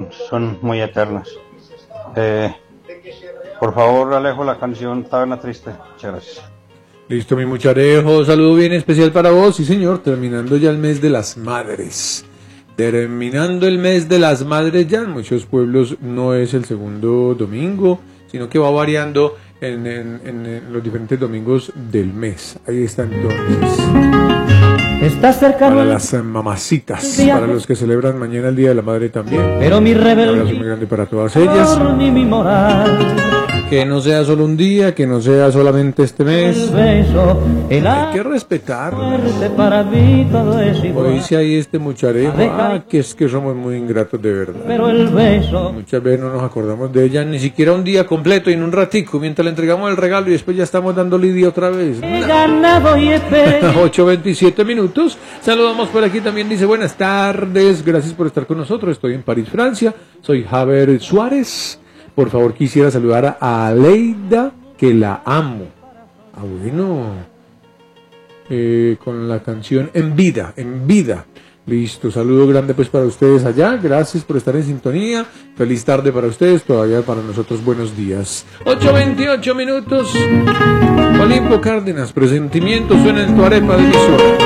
son muy eternas. Por favor, Alejo, la canción Taberna Triste. Muchas gracias. Listo, mi mucharejo, saludo bien especial para vos, sí señor, terminando ya el mes de las madres. Terminando el mes de las madres ya en muchos pueblos no es el segundo domingo, sino que va variando en los diferentes domingos del mes. Ahí está entonces. Está cercano para las mamacitas, para los que celebran mañana el Día de la Madre también. Pero mi Un abrazo muy rebeldía grande para todas ellas. ni mi moral. Que no sea solo un día, que no sea solamente este mes. El beso, el Hay que respetarlo. muerte para mí todo es igual. Hoy dice ahí este mucharejo, que es que somos muy ingratos de verdad. Pero el beso Muchas veces no nos acordamos de ella ni siquiera un día completo y en un ratico, mientras le entregamos el regalo y después ya estamos dando lidia otra vez. he ganado y he perdido. 8:27 minutos. Saludamos por aquí también, dice buenas tardes, gracias por estar con nosotros, estoy en París, Francia, soy Javier Suárez. Por favor quisiera saludar a Aleida, que la amo. Ah, bueno, con la canción En Vida, En Vida. Listo, saludo grande pues para ustedes allá, gracias por estar en sintonía, feliz tarde para ustedes, todavía para nosotros buenos días. 8:28 minutos. Olimpo Cárdenas, presentimiento suena en tu arepa de emisora.